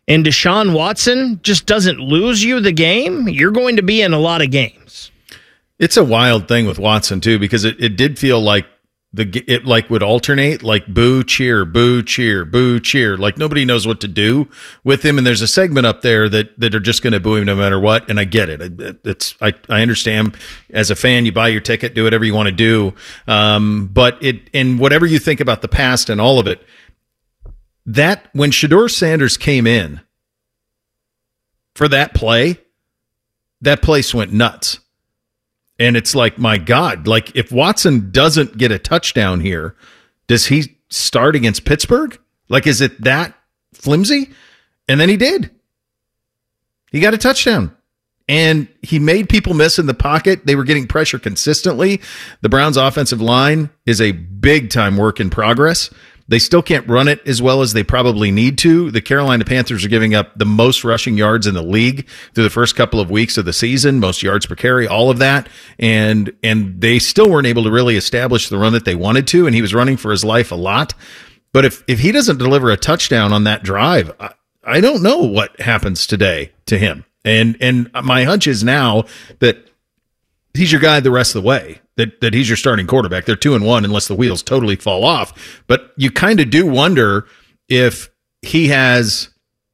and Deshaun Watson just doesn't lose you the game, you're going to be in a lot of games. It's a wild thing with Watson, too, because it did feel like it would alternate, like boo, cheer, boo, cheer, boo, cheer. Like nobody knows what to do with him. And there's a segment up there that are just going to boo him no matter what. And I get it. I understand as a fan, you buy your ticket, do whatever you want to do. But and whatever you think about the past and all of it, that when Shedeur Sanders came in for that place went nuts. And it's like, my God, like if Watson doesn't get a touchdown here, does he start against Pittsburgh? Like, is it that flimsy? And then he did. He got a touchdown. And he made people miss in the pocket. They were getting pressure consistently. The Browns' offensive line is a big-time work in progress. They still can't run it as well as they probably need to. The Carolina Panthers are giving up the most rushing yards in the league through the first couple of weeks of the season, most yards per carry, all of that. And they still weren't able to really establish the run that they wanted to, and he was running for his life a lot. But if he doesn't deliver a touchdown on that drive, I don't know what happens today to him. And my hunch is now that he's your guy the rest of the way. That he's your starting quarterback. They're 2-1 unless the wheels totally fall off. But you kind of do wonder if he has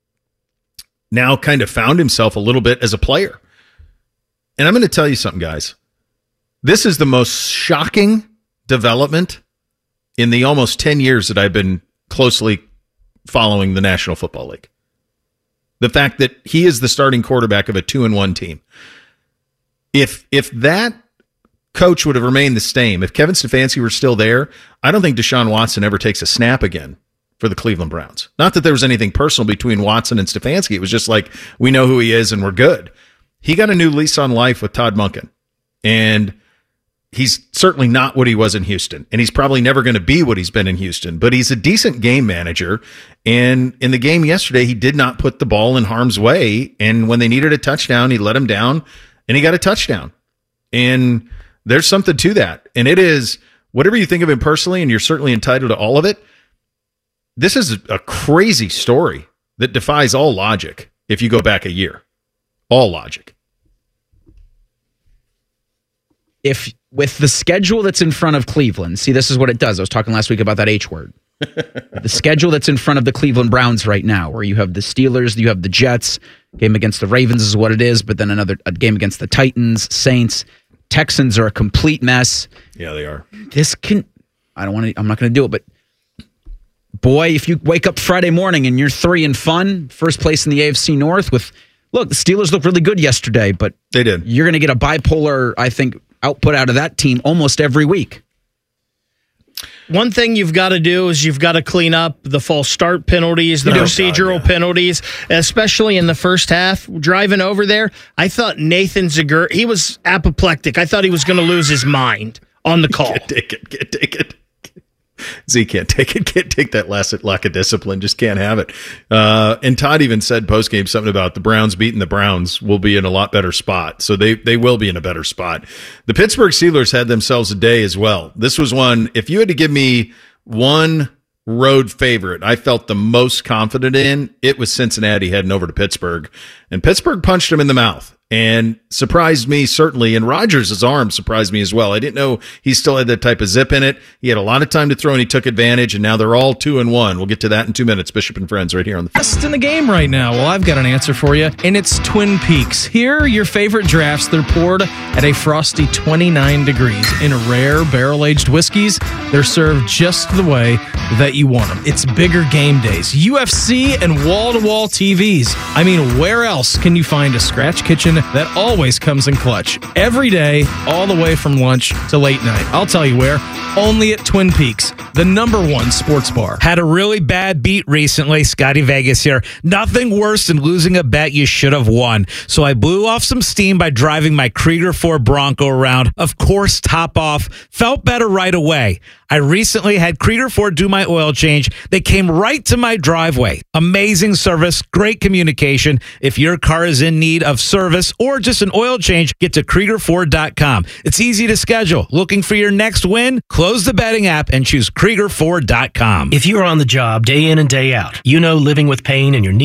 now kind of found himself a little bit as a player. And I'm going to tell you something, guys. This is the most shocking development in the almost 10 years that I've been closely following the National Football League. The fact that he is the starting quarterback of a 2-1 team. If that coach would have remained the same, if Kevin Stefanski were still there, I don't think Deshaun Watson ever takes a snap again for the Cleveland Browns. Not that there was anything personal between Watson and Stefanski. It was just like, we know who he is and we're good. He got a new lease on life with Todd Monken. And he's certainly not what he was in Houston. And he's probably never going to be what he's been in Houston. But he's a decent game manager. And in the game yesterday, he did not put the ball in harm's way. And when they needed a touchdown, he let him down and he got a touchdown. And there's something to that. And it is, whatever you think of him personally, and you're certainly entitled to all of it, this is a crazy story that defies all logic if you go back a year. All logic. If with the schedule that's in front of Cleveland, see, this is what it does. I was talking last week about that H word. The schedule that's in front of the Cleveland Browns right now, where you have the Steelers, you have the Jets, game against the Ravens is what it is, but then a game against the Titans, Saints, Texans are a complete mess. Yeah, they are. I'm not going to do it, but boy, if you wake up Friday morning and you're 3-1, first place in the AFC North look, the Steelers looked really good yesterday, but they did. You're going to get a bipolar, I think, output out of that team almost every week. One thing you've got to do is you've got to clean up the false start penalties, the procedural penalties, especially in the first half. Driving over there, I thought Nathan Zegura, he was apoplectic. I thought he was going to lose his mind on the call. Can't take it. Z can't take it. Can't take that lack of discipline. Just can't have it. And Todd even said postgame something about the Browns beating the Browns will be in a lot better spot. So they will be in a better spot. The Pittsburgh Steelers had themselves a day as well. This was one, if you had to give me one road favorite I felt the most confident in, it was Cincinnati heading over to Pittsburgh. And Pittsburgh punched him in the mouth. And surprised me, certainly, and Rodgers' arm surprised me as well. I didn't know he still had that type of zip in it. He had a lot of time to throw, and he took advantage, and now they're all 2-1. We'll get to that in 2 minutes. Bishop and Friends right here on the Best in the game right now. Well, I've got an answer for you, and it's Twin Peaks. Here are your favorite drafts. They're poured at a frosty 29 degrees in rare barrel-aged whiskeys. They're served just the way that you want them. It's bigger game days, UFC, and wall-to-wall TVs. I mean, where else can you find a scratch kitchen that always comes in clutch? Every day, all the way from lunch to late night. I'll tell you where. Only at Twin Peaks, the #1 sports bar. Had a really bad beat recently. Scotty Vegas here. Nothing worse than losing a bet you should have won. So I blew off some steam by driving my Krieger Ford Bronco around. Of course, top off. Felt better right away. I recently had Krieger Ford do my oil change. They came right to my driveway. Amazing service, great communication. If your car is in need of service or just an oil change, get to KriegerFord.com. It's easy to schedule. Looking for your next win? Close the betting app and choose KriegerFord.com. If you're on the job day in and day out, you know living with pain in your knee